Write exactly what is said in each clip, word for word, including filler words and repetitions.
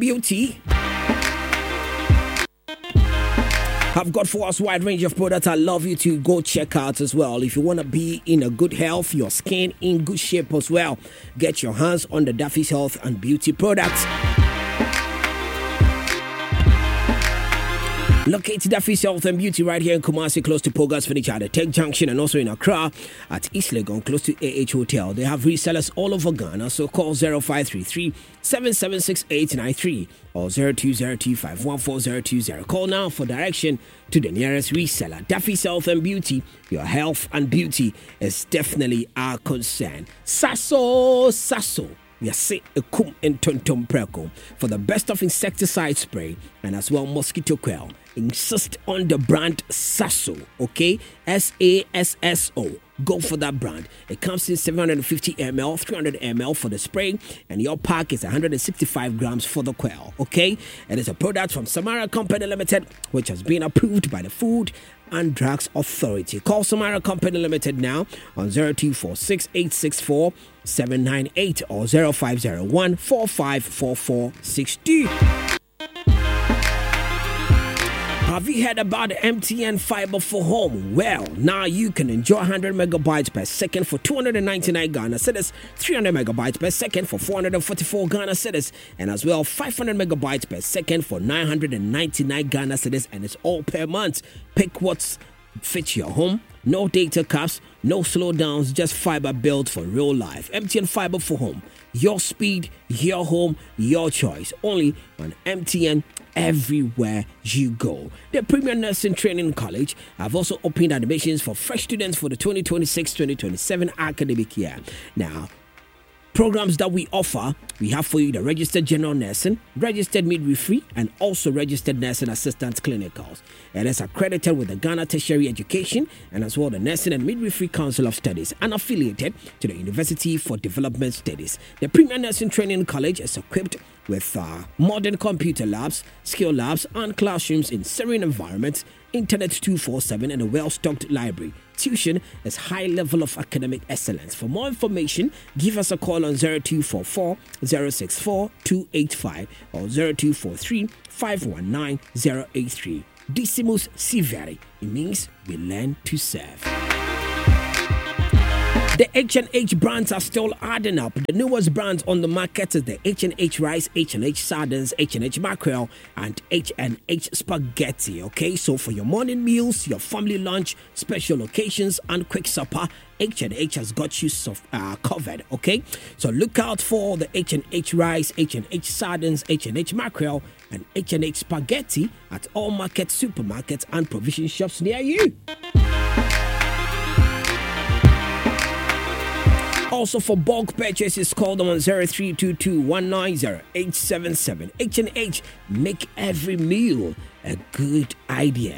Beauty. I've got for us a wide range of products I love you to go check out as well. If you want to be in a good health, your skin in good shape as well, get your hands on the Duffy's Health and Beauty products. Locate Duffy's Health and Beauty right here in Kumasi, close to Pogas Furniture, the Tech Junction, and also in Accra at East Legon, close to A H Hotel. They have resellers all over Ghana, so call zero five three three, seven seven six, eight nine three or zero two zero two, five one four zero two zero. Call now for direction to the nearest reseller. Duffy's Health and Beauty, your health and beauty is definitely our concern. Sasso, Sasso. Yes, a kum and tonton preco for the best of insecticide spray and as well mosquito coil. Insist on the brand Sasso, okay? S A S S O. Go for that brand. It comes in seven hundred fifty milliliters, three hundred milliliters for the spray, and your pack is one hundred sixty-five grams for the coil, okay? It is a product from Samara Company Limited, which has been approved by the Food and Drugs Authority. Call Samara Company Limited now on zero two four six, eight six four, seven nine eight or zero five zero one, four five four four six two. Have you heard about the M T N Fiber for Home? Well, now you can enjoy one hundred megabytes per second for two hundred ninety-nine Ghana cedis, three hundred megabytes per second for four hundred forty-four Ghana cedis, and as well five hundred megabytes per second for nine hundred ninety-nine Ghana cedis, and it's all per month. Pick what's fits your home. No data caps, no slowdowns, just fiber built for real life. M T N Fiber for Home. Your speed, your home, your choice. Only on M T N everywhere you go. The Premier Nursing Training College have also opened admissions for fresh students for the twenty twenty-six twenty twenty-seven academic year. Now, programs that we offer, we have for you the registered general nursing, registered midwifery, and also registered nursing assistant clinicals. It is accredited with the Ghana Tertiary Education and as well the Nursing and Midwifery Council of Studies and affiliated to the University for Development Studies. The Premier Nursing Training College is equipped with uh, modern computer labs, skill labs, and classrooms in serene environments, internet two forty-seven, and a well-stocked library. Tuition is high level of academic excellence. For more information, give us a call on zero two four four, zero six four, two eight five or zero two four three, five one nine, zero eight three. Decimus Siveri. It means we learn to serve. The H and H brands are still adding up. The newest brands on the market is the H and H Rice, H and H Sardines, H and H Mackerel, and H and H Spaghetti. Okay, so for your morning meals, your family lunch, special occasions, and quick supper, H and H has got you soft, uh, covered. Okay, so look out for the H and H Rice, H and H Sardines, H and H Mackerel, and H and H Spaghetti at all market supermarkets and provision shops near you. Also for bulk purchases, call them on zero three two two, one nine zero, eight seven seven. H and H, make every meal a good idea.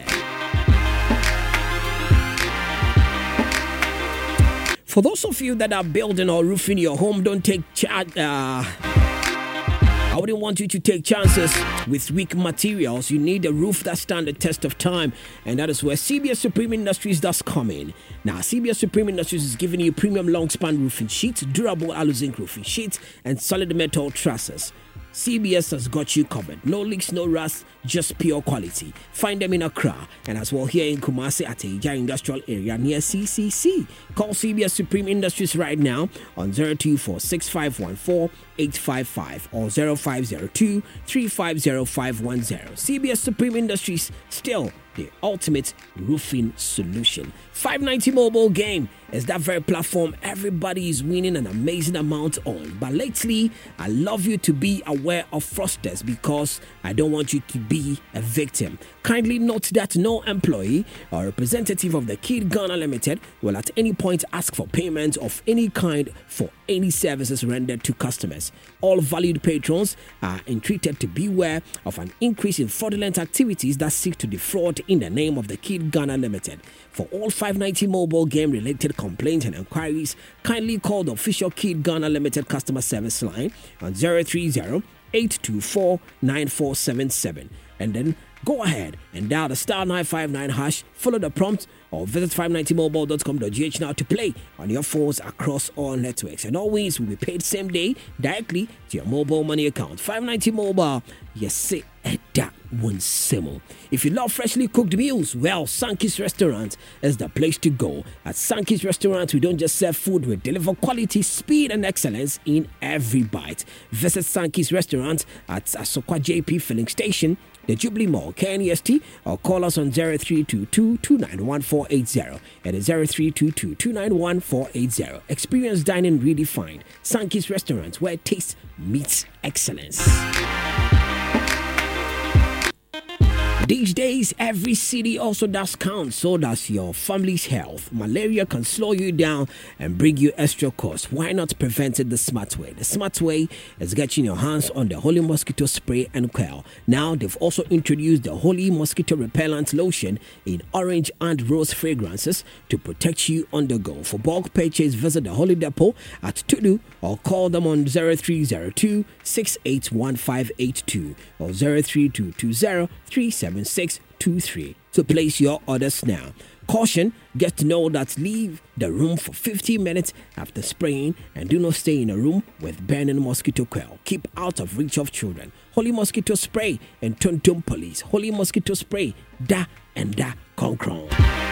For those of you that are building or roofing your home, don't take charge. Uh, I wouldn't want you to take chances with weak materials. You need a roof that stands the test of time, and that is where C B S Supreme Industries does come in. Now, C B S Supreme Industries is giving you premium long span roofing sheets, durable alu zinc roofing sheets, and solid metal trusses. C B S has got you covered. No leaks, no rust, just pure quality. Find them in Accra and as well here in Kumasi at Eja Industrial Area near C C C. Call C B S Supreme Industries right now on zero two four, six five one four, eight five five or zero five zero two, three five zero five one zero. C B S Supreme Industries, still the ultimate roofing solution. five ninety mobile game is that very platform everybody is winning an amazing amount on. But lately, I love you to be aware of fraudsters because I don't want you to be a victim. Kindly note that no employee or representative of the Kid Ghana Limited will at any point ask for payment of any kind for any services rendered to customers. All valued patrons are entreated to beware of an increase in fraudulent activities that seek to defraud in the name of the Kid Ghana Limited. For all five ninety mobile game related complaints and inquiries, kindly call the official Kid Ghana Limited customer service line on zero three zero, eight two four, nine four seven seven. and then go ahead and dial the star nine five nine hash, follow the prompt, or visit five ninety mobile dot com dot g h now to play on your phones across all networks. And all wins will be paid same day directly to your mobile money account. five ninety Mobile, yes, say that one simple. If you love freshly cooked meals, well, Sankey's Restaurant is the place to go. At Sankey's Restaurant, we don't just serve food, we deliver quality, speed, and excellence in every bite. Visit Sankey's Restaurant at Asokwa J P Filling Station, the Jubilee Mall, K N E S T, or call us on zero three two two, two nine one, four eight zero. It is zero three two two, two nine one, four eight zero. Experience dining redefined. Sankey's Restaurant, where taste meets excellence. These days, every city also does count, so does your family's health. Malaria can slow you down and bring you extra cost. Why not prevent it the smart way? The smart way is getting your hands on the Holy Mosquito Spray and Coil. Now, they've also introduced the Holy Mosquito Repellent Lotion in orange and rose fragrances to protect you on the go. For bulk purchase, visit the Holy Depot at Tudu or call them on zero three zero two, six eight one five eight two or zero three two two zero, three seven six two three to place your orders now. Caution, get to know that leave the room for fifteen minutes after spraying and do not stay in a room with burning mosquito coil. Keep out of reach of children. Holy Mosquito Spray and Tontum Police. Holy Mosquito Spray, da and da concron.